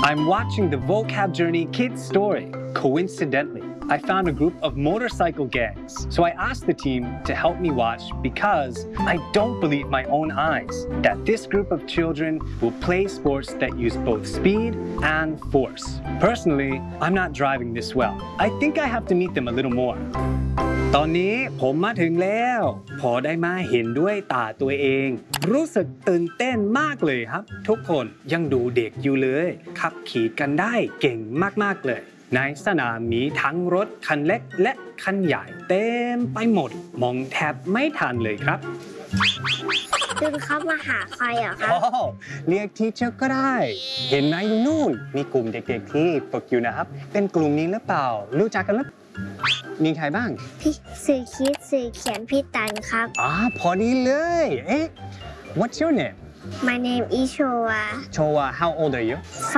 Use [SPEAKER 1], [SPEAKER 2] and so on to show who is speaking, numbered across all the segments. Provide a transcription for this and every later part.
[SPEAKER 1] I'm watching the Vocab Journey Kids story. Coincidentally, I found a group of motorcycle gangs. So I asked the team to help me watch because I don't believe my own eyes that this group of children will play sports that use both speed and force. Personally, I'm not driving this well. I think I have to meet them a little more. ตอนนี้ผมมาถึงแล้วพอได้มาเห็นด้วยตาตัวเองรู้สึกตื่นเต้นมากเลยครับทุกคนยังดูเด็กอยู่เลยขับขี่กันได้เก่งมากๆเลยในสนามมีทั้งรถคันเล็กและคันใหญ่เต็มไปหมดมองแทบไม่ทันเลยครับ
[SPEAKER 2] คุณครับมาหาใครเหรอครับ
[SPEAKER 1] เรียกทีเชอร์ก็ได้เห็นไหมนู่นมีกลุ่มเด็กๆที่ฝึกอยู่นะครับเป็นกลุ่มนี้หรือเปล่ารู้จักกันหรือมีใครบ้าง
[SPEAKER 2] พี่สื่อคิดสื่อเขียนพี่ตันครับ
[SPEAKER 1] พอดีเลยWhat's your name
[SPEAKER 2] My name is Showa
[SPEAKER 1] Showa how old are you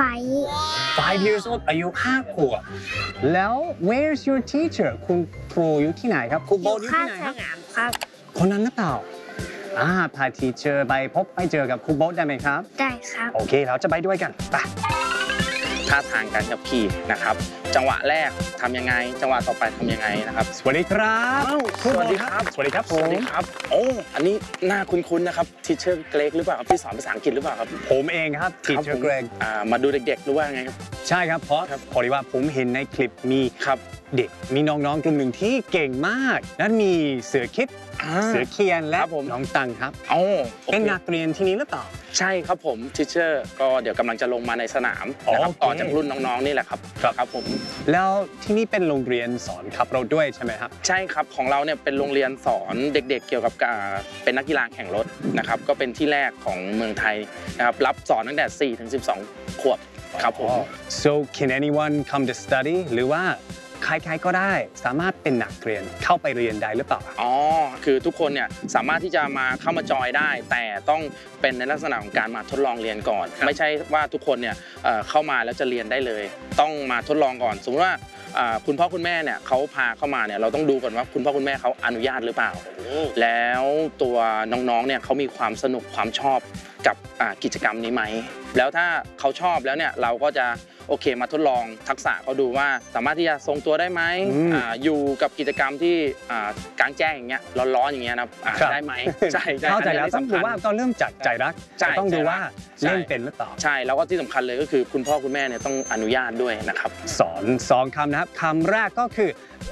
[SPEAKER 1] 5 years old อายุ5 ขวบแล้ว Where's your teacher คุณครูอยู่ที่ไหนครับครูโบ๊ทอยู่ที่ไหนครับ
[SPEAKER 2] ข้างสนามครับ
[SPEAKER 1] คนนั้นหรือเปล่าพาทีเชอร์ไปเจอกับครูโบ๊ทได้ไหมครับ
[SPEAKER 2] ได้ครับ
[SPEAKER 1] โอเคเราจะไปด้วยกันไป
[SPEAKER 3] ท่าทางการขับขี่นะครับจังหวะแรกทำยังไงจังหวะต่อไปทำยังไงนะครับ
[SPEAKER 1] สวัสดีครับ
[SPEAKER 3] สวัสดีครับ
[SPEAKER 1] สวัสดีครับผม
[SPEAKER 3] สวัสดีครับโอ้อันนี้หน้าคุ้นๆนะครับทีเชอร์เกรกหรือเปล่าครับที่สอนภาษาอังกฤษหรือเปล่าครับ
[SPEAKER 1] ผมเองครับทีเชอร์เกรก
[SPEAKER 3] มาดูเด็กๆหรือว่าไงครับ
[SPEAKER 1] ใช่ครับเพราะพอดีว่าผมเห็นในคลิปมีเด็กมีน้องๆกลุ่มหนึ่งที่เก่งมากและมีเสือคิดเสือเคียนและน้องตังครับเป็นนักเรียนที่นี้หรือเปล่า
[SPEAKER 3] ใช่ครับผมทีเชอร์ก็เดี๋ยวกำลังจะลงมาในสนามนะครับต่อจากรุ่นน้องๆนี่แหละครับครับผม
[SPEAKER 1] แล้วที่นี่เป็นโรงเรียนสอนขับรถด้วยใช่ไหมครับ
[SPEAKER 3] ใช่ครับของเราเนี่ยเป็นโรงเรียนสอนเด็กๆเกี่ยวกับเป็นนักกีฬาแข่งรถนะครับก็เป็นที่แรกของเมืองไทยนะครับรับสอนตั้งแต่4 ถึง 12 ขวบครับผม
[SPEAKER 1] So can anyone come to study หรือว่าใครๆก็ได้สามารถเป็นนักเรียนเข้าไปเรียนได้หรือเปล่า
[SPEAKER 3] คือทุกคนเนี่ยสามารถที่จะมาเข้ามาจอยได้แต่ต้องเป็นในลักษณะของการมาทดลองเรียนก่อนไม่ใช่ว่าทุกคนเนี่ยเข้ามาแล้วจะเรียนได้เลยต้องมาทดลองก่อนสมมติว่าคุณพ่อคุณแม่เนี่ยเขาพาเข้ามาเนี่ยเราต้องดูก่อนว่าคุณพ่อคุณแม่เขาอนุญาตหรือเปล่าแล้วตัวน้องๆเนี่ยเขามีความสนุกความชอบกับกิจกรรมนี้ไหมแล้วถ้าเขาชอบแล้วเนี่ยเราก็จะโอเคมาทดลองทักษะเขาดูว่าสามารถที่จะทรงตัวได้ไหมอยู่กับกิจกรรมที่กลางแจ้งอย่างเงี้ยร้อนๆอย่างเงี้ยนะได้ไหมใช่
[SPEAKER 1] เข้าใจแล้วต้องดูว่าต้องเริ่มจากใจรักต้องดูว่าเล่นเป็นหรือเปล่า
[SPEAKER 3] ใช่แล้วก็ที่สำคัญเลยก็คือคุณพ่อคุณแม่เนี่ยต้องอนุญาตด้วยนะครับ
[SPEAKER 1] สอน2 คำนะครับคำแรกก็คือ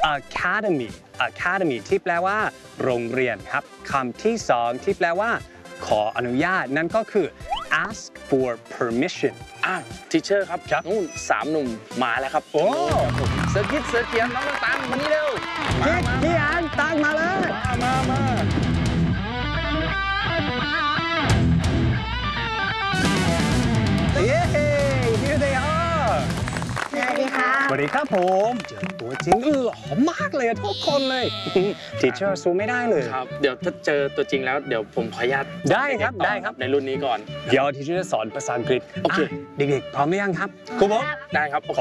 [SPEAKER 1] academy ที่แปลว่าโรงเรียนครับคำที่2ที่แปลว่าขออนุญาตนั่นก็คือ ask for permission
[SPEAKER 3] ทีเชอร์ครับนู่น3 หนุ่มมาแล้วครับโอ้เสือคิดเสือเขียนน้องตังมานี่เร็ว
[SPEAKER 1] พี่อันตังมาเลยมาเย้ here they are
[SPEAKER 2] สวัสดีครับ
[SPEAKER 1] สวัสดีครับผมเจอตัวจริงหอมมากเลยทุกคนเลยทีเชอร์ซูไม่ได้เลย
[SPEAKER 3] ครับเดี๋ยวถ้าเจอตัวจริงแล้วเดี๋ยวผมขออนุญาต
[SPEAKER 1] ได้ครับ
[SPEAKER 3] ในรุ่นนี้ก่อน
[SPEAKER 1] เดี๋ยวทีเชอร์สอนภาษาอังกฤษโอเคเด็กๆพร้อมหรือยังครับครูโบ๊ท
[SPEAKER 3] ได้ครับ